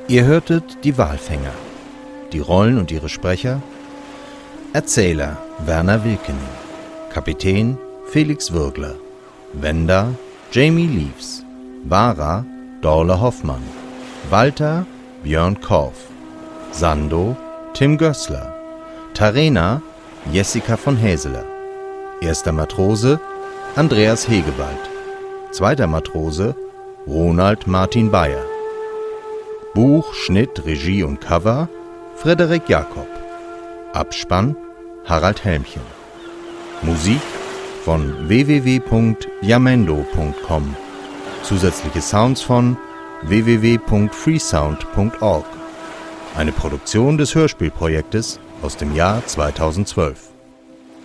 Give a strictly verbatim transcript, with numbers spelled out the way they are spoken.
Ihr hörtet die Walfänger. Die Rollen und ihre Sprecher: Erzähler Werner Wilkening, Kapitän Felix Würgler, Wender Jamie Leaves, Wara Dorle Hoffmann, Walter Björn Korff, Sando Tim Gößler, Tarena Jessica von Häseler, erster Matrose Andreas Hegewald, zweiter Matrose Ronald Martin Bayer. Buch, Schnitt, Regie und Cover Frederik Jakob. Abspann Harald Helmchen. Musik von w w w punkt jamendo punkt com. Zusätzliche Sounds von w w w punkt freesound punkt org. Eine Produktion des Hörspielprojektes aus dem Jahr zweitausendzwölf.